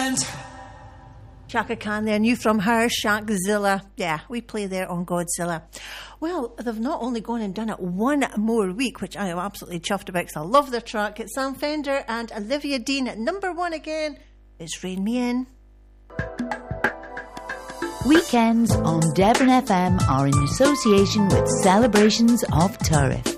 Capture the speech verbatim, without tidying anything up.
weekend. Chaka Khan there, new from her, Shackzilla. Yeah, we play there on Godzilla. Well, they've not only gone and done it one more week, which I am absolutely chuffed about because I love their track. It's Sam Fender and Olivia Dean at number one again. It's Rain Me In. Weekends on Devon F M are in association with Celebrations of Turriff.